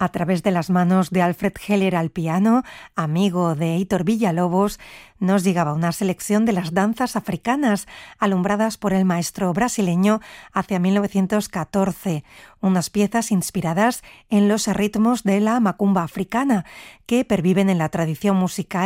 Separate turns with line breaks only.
A través de las manos de Alfred Heller al piano, amigo de Heitor Villa-Lobos, nos llegaba una selección de las danzas africanas alumbradas por el maestro brasileño hacia 1914, unas piezas inspiradas en los ritmos de la macumba africana que perviven en la tradición musical